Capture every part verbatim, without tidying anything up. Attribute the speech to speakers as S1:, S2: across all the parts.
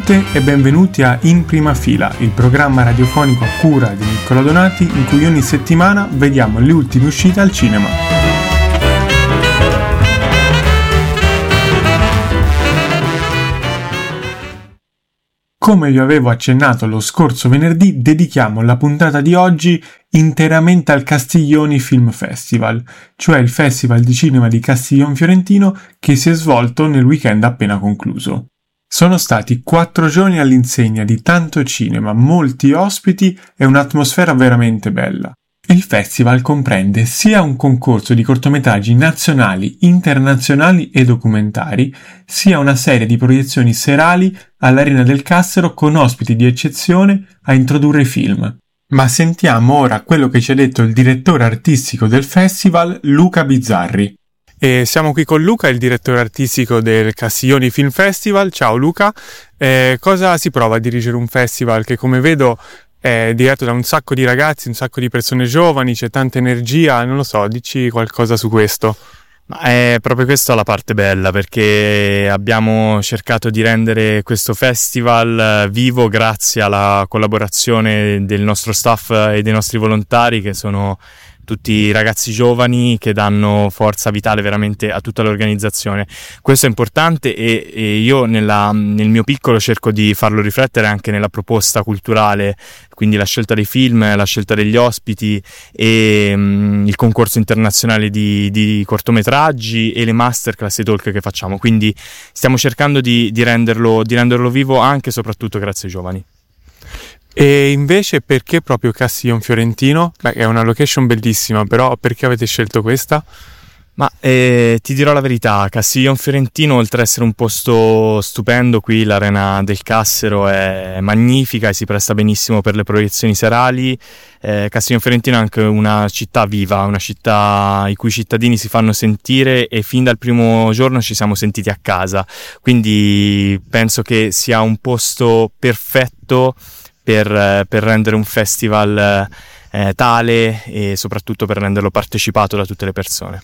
S1: tutte e benvenuti a In Prima Fila, il programma radiofonico a cura di Niccolò Donati in cui ogni settimana vediamo le ultime uscite al cinema. Come vi avevo accennato lo scorso venerdì, dedichiamo la puntata di oggi interamente al Castiglioni Film Festival, cioè il festival di cinema di Castiglion Fiorentino che si è svolto nel weekend appena concluso. Sono stati quattro giorni all'insegna di tanto cinema, molti ospiti e un'atmosfera veramente bella. Il festival comprende sia un concorso di cortometraggi nazionali, internazionali e documentari, sia una serie di proiezioni serali all'Arena del Cassero con ospiti di eccezione a introdurre i film. Ma sentiamo ora quello che ci ha detto il direttore artistico del festival, Luca Bizzarri. E siamo qui con Luca, il direttore artistico del Castiglioni Film Festival. Ciao Luca, eh, cosa si prova a dirigere un festival che, come vedo, è diretto da un sacco di ragazzi, un sacco di persone giovani, c'è tanta energia, non lo so, dici qualcosa su questo?
S2: Ma è proprio questa la parte bella, perché abbiamo cercato di rendere questo festival vivo grazie alla collaborazione del nostro staff e dei nostri volontari, che sono tutti ragazzi giovani che danno forza vitale veramente a tutta l'organizzazione. Questo è importante e, e io nella, nel mio piccolo cerco di farlo riflettere anche nella proposta culturale, quindi la scelta dei film, la scelta degli ospiti e um, il concorso internazionale di, di cortometraggi e le masterclass e talk che facciamo. Quindi stiamo cercando di, di, renderlo, di renderlo vivo anche e soprattutto grazie ai giovani.
S1: E invece perché proprio Castiglion Fiorentino? Beh, è una location bellissima, però perché avete scelto questa?
S2: Ma eh, ti dirò la verità, Castiglion Fiorentino, oltre ad essere un posto stupendo, qui l'Arena del Cassero è magnifica e si presta benissimo per le proiezioni serali. eh, Castiglion Fiorentino è anche una città viva, una città i cui cittadini si fanno sentire e fin dal primo giorno ci siamo sentiti a casa, quindi penso che sia un posto perfetto per, per rendere un festival eh, tale e soprattutto per renderlo partecipato da tutte le persone.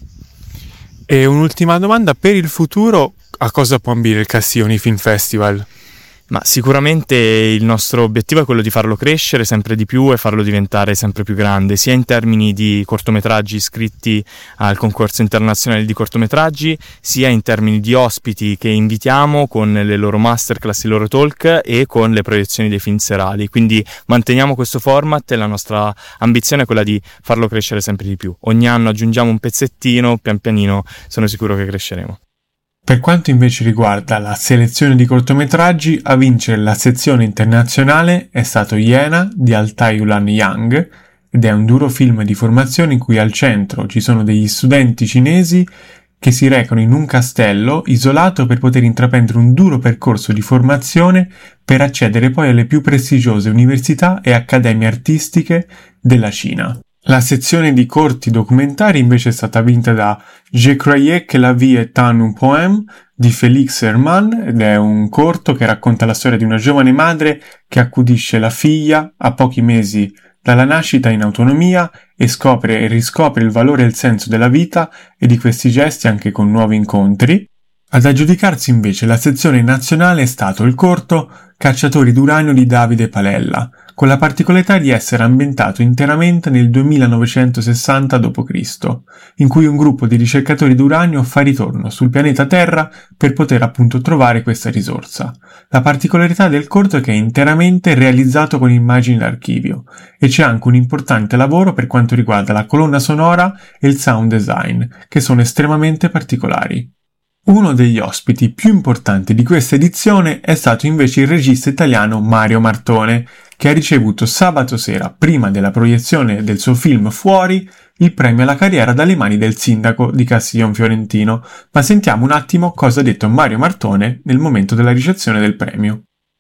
S1: E un'ultima domanda, per il futuro a cosa può ambire il Castiglioni Film Festival?
S2: Ma sicuramente il nostro obiettivo è quello di farlo crescere sempre di più e farlo diventare sempre più grande, sia in termini di cortometraggi iscritti al concorso internazionale di cortometraggi, sia in termini di ospiti che invitiamo con le loro masterclass, i loro talk e con le proiezioni dei film serali. Quindi manteniamo questo format e la nostra ambizione è quella di farlo crescere sempre di più. Ogni anno aggiungiamo un pezzettino, pian pianino sono sicuro che cresceremo.
S1: Per quanto invece riguarda la selezione di cortometraggi, a vincere la sezione internazionale è stato Iena di Altaiulan Yang ed è un duro film di formazione in cui al centro ci sono degli studenti cinesi che si recano in un castello isolato per poter intraprendere un duro percorso di formazione per accedere poi alle più prestigiose università e accademie artistiche della Cina. La sezione di corti documentari invece è stata vinta da Je croyais que la vie est un poème di Félix Herman ed è un corto che racconta la storia di una giovane madre che accudisce la figlia a pochi mesi dalla nascita in autonomia e scopre e riscopre il valore e il senso della vita e di questi gesti anche con nuovi incontri. Ad aggiudicarsi invece la sezione nazionale è stato il corto Cacciatori d'uranio di Davide Palella, con la particolarità di essere ambientato interamente nel duemilanovecentosessanta dopo Cristo, in cui un gruppo di ricercatori d'uranio fa ritorno sul pianeta Terra per poter appunto trovare questa risorsa. La particolarità del corto è che è interamente realizzato con immagini d'archivio e c'è anche un importante lavoro per quanto riguarda la colonna sonora e il sound design, che sono estremamente particolari. Uno degli ospiti più importanti di questa edizione è stato invece il regista italiano Mario Martone, che ha ricevuto sabato sera, prima della proiezione del suo film Fuori, il premio alla carriera dalle mani del sindaco di Castiglion Fiorentino. Ma sentiamo un attimo cosa ha detto Mario Martone nel momento della ricezione del premio.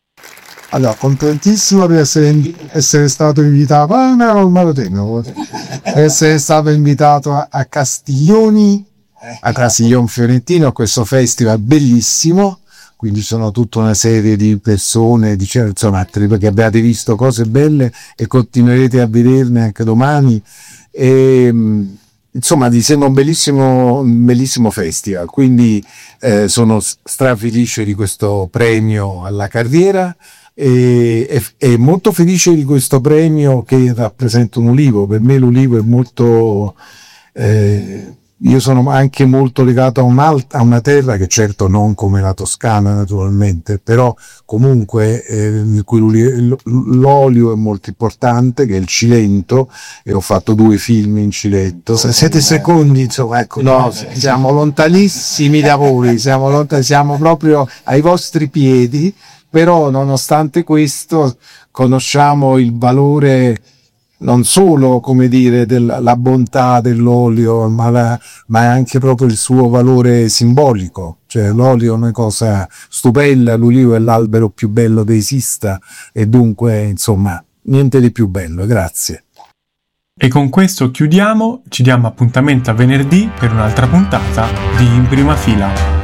S3: Allora, contentissimo per essere, essere stato invitato, ah, no, ormai lo tengo, per essere stato invitato a, a Castiglioni, a Castiglion Fiorentino, a questo festival bellissimo. Quindi sono tutta una serie di persone, di insomma, perché abbiate visto cose belle e continuerete a vederne anche domani. E, insomma ti sembra un bellissimo, un bellissimo festival, quindi eh, sono strafelice di questo premio alla carriera e, e, e molto felice di questo premio che rappresenta un ulivo. Per me l'ulivo è molto eh, io sono anche molto legato a, un a una terra che certo non come la Toscana naturalmente, però comunque eh, in cui l'olio è molto importante, che è il Cilento, e ho fatto due film in Cilento. Siete secondi, insomma, ecco, no, siamo lontanissimi da voi, siamo, lont- siamo proprio ai vostri piedi, però nonostante questo conosciamo il valore non solo, come dire, della bontà dell'olio, ma, la, ma anche proprio il suo valore simbolico. Cioè l'olio è una cosa stupenda, l'ulivo è l'albero più bello che esista e dunque, insomma, niente di più bello. Grazie.
S1: E con questo chiudiamo, ci diamo appuntamento a venerdì per un'altra puntata di In Prima Fila.